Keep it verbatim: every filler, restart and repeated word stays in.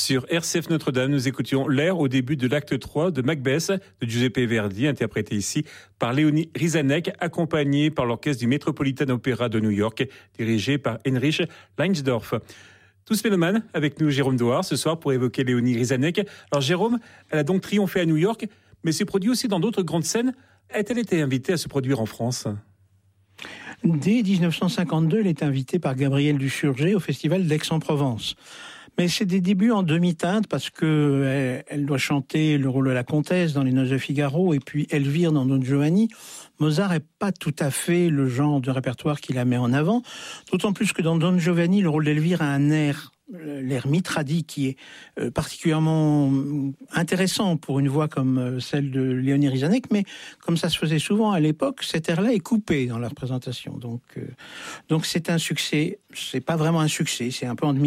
Sur R C F Notre-Dame, nous écoutions l'air au début de l'acte trois de Macbeth de Giuseppe Verdi, interprété ici par Léonie Rizanek, accompagnée par l'orchestre du Metropolitan Opera de New York, dirigé par Heinrich Leinsdorf. Tous mélomanes, avec nous Jérôme Doard ce soir pour évoquer Léonie Rizanek. Alors Jérôme, elle a donc triomphé à New York, mais s'est produite aussi dans d'autres grandes scènes. A-t-elle été invitée à se produire en France ? Dès dix-neuf cent cinquante-deux, elle est invitée par Gabriel Dusurgé au festival d'Aix-en-Provence. Mais c'est des débuts en demi-teinte parce que elle, elle doit chanter le rôle de la comtesse dans Les Noces de Figaro et puis Elvire dans Don Giovanni. Mozart n'est pas tout à fait le genre de répertoire qui la met en avant, d'autant plus que dans Don Giovanni, le rôle d'Elvire a un air, l'air mitradi, qui est particulièrement intéressant pour une voix comme celle de Léonie Rizanek, mais comme ça se faisait souvent à l'époque, cet air-là est coupé dans la représentation. Donc, euh, donc c'est un succès, c'est pas vraiment un succès, c'est un peu en demi